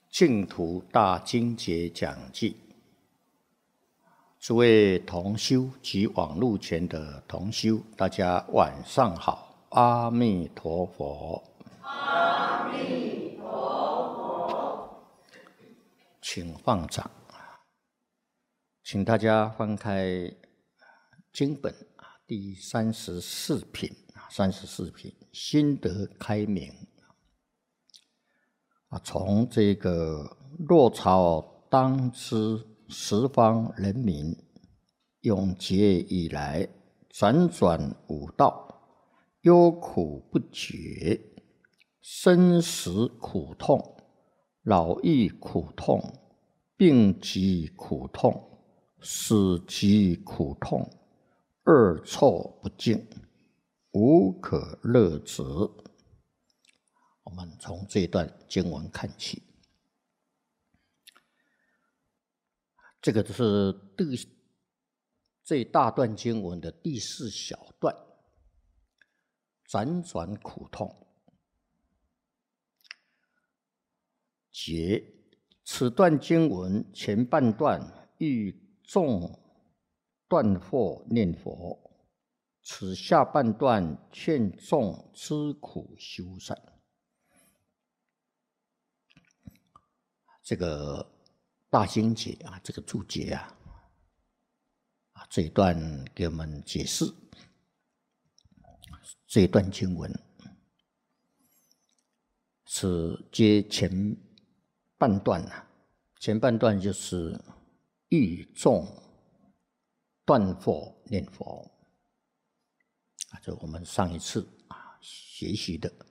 净土大经节讲记，诸位同修及网络前的同修，大家晚上好，阿弥陀佛。 阿弥陀佛。 请放掌，请大家翻开经本第34品，心得开明。从这个若朝当知十方人民永劫以来，辗转五道，忧苦不绝，生死苦痛，老易苦痛，病疾苦痛，死疾苦痛，恶臭不净，无可乐止。我们从这段经文看起，这个是这大段经文的第4小段，辗转苦痛。解此段经文前半段欲众断惑念佛，此下半段劝众知苦修善。这个大经解这个注解这一段给我们解释这一段经文是接前半段前半段就是欲众断惑念佛，就我们上一次学习的